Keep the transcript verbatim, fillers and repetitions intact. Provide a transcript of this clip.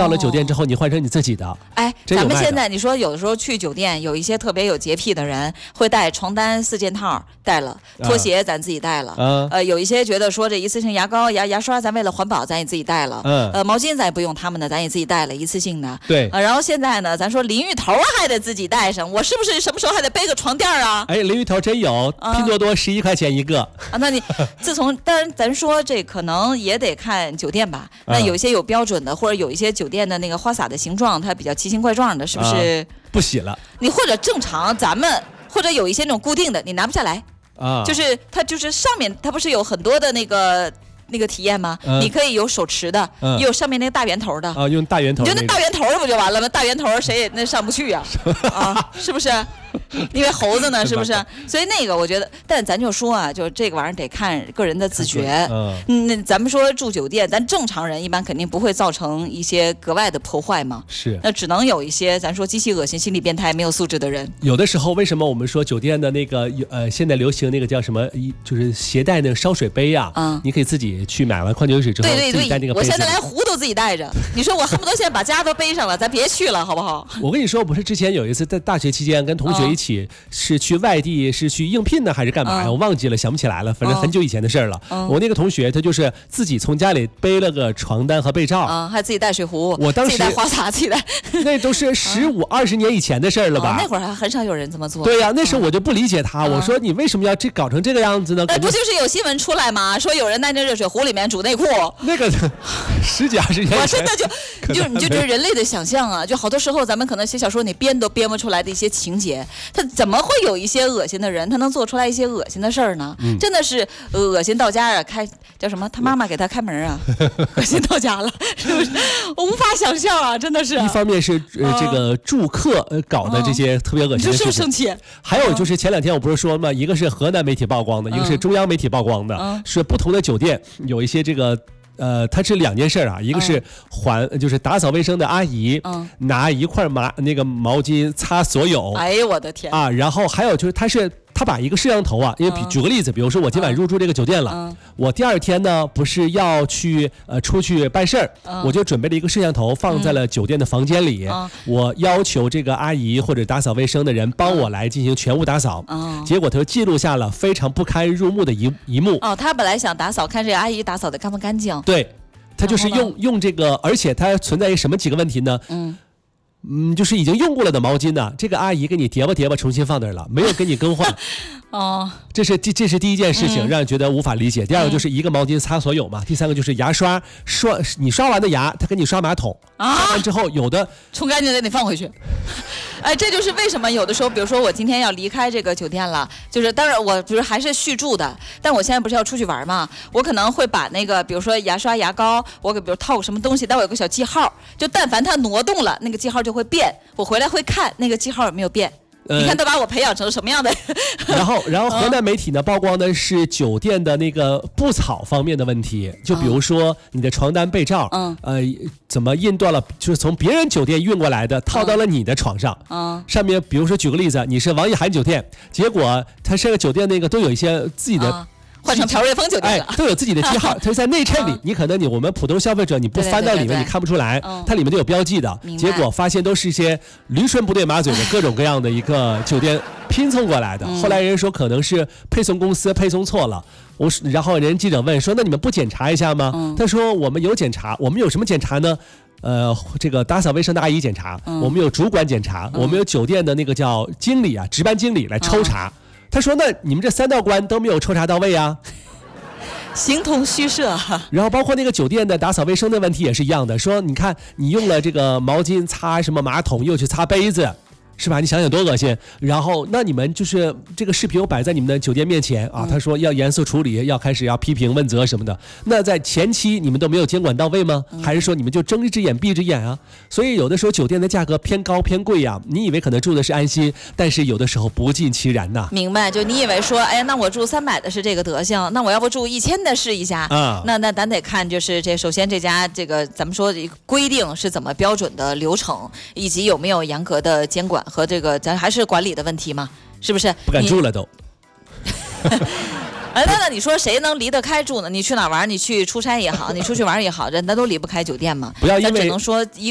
到了酒店之后你换成你自己的。 哎，咱们现在你说有的时候去酒店，有一些特别有洁癖的人会带床单四件套带了，拖鞋咱自己带了， 啊、 呃，有一些觉得说这一次性牙膏、牙牙刷咱为了环保咱也自己带了， 嗯， 呃，毛巾咱也不用他们的，咱也自己带了一次性的， 对， 呃，然后现在呢，咱说淋浴头还得自己带上，我是不是什么时候还得背个床垫啊？ 哎，淋浴头真有， 啊、 拼多多十一块钱一个啊，那你自从当然咱说这可能也得看酒店吧，那有一些有标准的，或者有一些酒店的那个花洒的形状它比较奇形怪状的，是不是、 啊、不洗了？ 你或者正常咱们或者有一些那种固定的，你拿不下来啊， 就是它就是上面它不是有很多的那个那个体验吗、嗯、你可以有手持的、嗯、也有上面那个大圆头的啊，用大圆头， 你就那大圆头不就完了吗？大圆头谁也那上不去呀 啊, 啊，是不是？因为猴子呢，是不是？所以那个我觉得，但咱就说啊，就这个玩意儿得看个人的自觉。嗯，嗯咱们说住酒店，咱正常人一般肯定不会造成一些格外的破坏嘛。 是， 那只能有一些咱说极其恶心、心理变态、没有素质的人。 有的时候，为什么我们说酒店的那个呃，现在流行那个叫什么，就是携带那个烧水杯啊？嗯，你可以自己去买完矿泉水之后， 对对对， 自己带那个杯子。 我现在连壶都自己带着。你说我恨不得现在把家都背上了，咱别去了，好不好？ 我跟你说，不是之前有一次在大学期间跟同学一起。嗯是去外地，是去应聘呢，还是干嘛呀？嗯、我忘记了，想不起来了。反正很久以前的事儿了。嗯、我那个同学，他就是自己从家里背了个床单和被罩， 啊、嗯，还自己带水壶， 我当时自己带花洒，自己带， 那都是十五二十年以前的事儿了吧、 哦？那会儿还很少有人这么做。 对呀、啊，那时候我就不理解他，嗯、我说你为什么要这搞成这个样子呢？ 那不就是有新闻出来吗？说有人在那热水壶里面煮内裤， 那个十几二十年前， 我真的就就你就觉得人类的想象啊，就好多时候咱们可能写小说你编都编不出来的一些情节，他怎么会有一些恶心的人，他能做出来一些恶心的事儿呢？嗯、真的是恶心到家啊！开叫什么？他妈妈给他开门啊，恶心到家了，是不是？我无法想象啊，真的是。 一方面是呃这个住客呃搞的这些特别恶心的事情， 你是不是生气？ 还有就是前两天我不是说吗？一个是河南媒体曝光的，一个是中央媒体曝光的，嗯、是不同的酒店有一些这个。呃，它是两件事啊，一个是还、嗯、就是打扫卫生的阿姨，嗯、拿一块麻那个毛巾擦所有， 哎呦我的天啊！然后还有就是他是他把一个摄像头啊，因为、嗯、举个例子，比如说我今晚入住这个酒店了，嗯、我第二天呢不是要去呃出去办事儿，嗯、我就准备了一个摄像头放在了酒店的房间里，嗯、我要求这个阿姨或者打扫卫生的人帮我来进行全屋打扫，嗯、结果他就记录下了非常不堪入目的一一幕。 哦，他本来想打扫，看这个阿姨打扫的干不干净。 对，他就是用用这个，而且它存在一什么几个问题呢？嗯。嗯，就是已经用过了的毛巾呢，这个阿姨给你叠吧叠吧重新放那儿了，没有给你更换。哦，这是这这是第一件事情，嗯、让人觉得无法理解。第二个就是一个毛巾擦所有嘛。嗯、第三个就是牙刷刷你刷完的牙，他给你刷马桶，啊、刷完之后有的冲干净得你放回去。哎，这就是为什么有的时候，比如说我今天要离开这个酒店了，就是当然我比如还是续住的，但我现在不是要出去玩嘛，我可能会把那个比如说牙刷牙膏，我给比如套个什么东西，但我有个小记号，就但凡它挪动了，那个记号就会变，我回来会看那个记号有没有变。你看都把我培养成什么样的然后然后河南媒体呢曝光的是酒店的那个布草方面的问题，就比如说你的床单被罩，嗯、呃怎么印断了，就是从别人酒店运过来的套到了你的床上，嗯、上面比如说举个例子，你是王一涵酒店，结果他这个酒店那个都有一些自己的、嗯换成朴瑞峰酒店了， 哎，都有自己的记号，它是在内衬里，你可能你我们普通消费者你不翻到里面，对对对对你看不出来，嗯、它里面都有标记的。结果发现都是一些驴唇不对马嘴的各种各样的一个酒店拼凑过来的。嗯、后来人说可能是配送公司配送错了，我然后人记者问说：“那你们不检查一下吗？”嗯、他说：“我们有检查，我们有什么检查呢？”呃，这个打扫卫生的阿姨检查，嗯、我们有主管检查，嗯、我们有酒店的那个叫经理啊，值班经理来抽查。嗯他说：“那你们这三道关都没有抽查到位啊， 形同虚设。” 然后包括那个酒店的打扫卫生的问题也是一样的，说你看你用了这个毛巾擦什么马桶，又去擦杯子。是吧？你想想多恶心。然后那你们就是这个视频我摆在你们的酒店面前啊，他说要严肃处理，要开始要批评问责什么的。那在前期你们都没有监管到位吗？还是说你们就睁一只眼闭一只眼啊？所以有的时候酒店的价格偏高偏贵呀、啊，你以为可能住的是安心，但是有的时候不尽其然呐。 明白？就你以为说，哎，那我住三百的是这个德行，那我要不住一千的试一下啊？那那咱得看就是这首先这家这个咱们说规定是怎么标准的流程，以及有没有严格的监管。和这个咱还是管理的问题嘛，是不是？ 不敢住了都。 哎，那那你说谁能离得开住呢？你去哪玩？你去出差也好，你出去玩也好，人那都离不开酒店嘛。 不要因为只能说一。